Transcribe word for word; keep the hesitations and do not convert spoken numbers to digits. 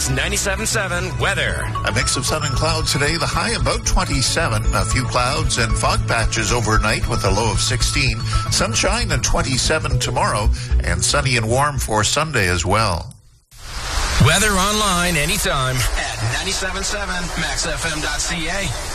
News ninety-seven point seven weather. A mix of sun and clouds today. The high about twenty-seven. A few clouds and fog patches overnight with a low of sixteen. Sunshine and twenty-seven tomorrow, and sunny and warm for Sunday as well. Weather online anytime at ninety-seven point seven max f m dot c a.